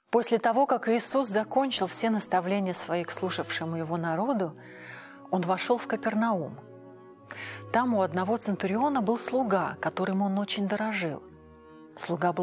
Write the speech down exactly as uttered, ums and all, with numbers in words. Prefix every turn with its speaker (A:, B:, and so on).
A: После того, как Иисус закончил все наставления свои к слушавшему его народу, он вошел в Капернаум. Там у одного центуриона был слуга, которым он очень дорожил. Слуга был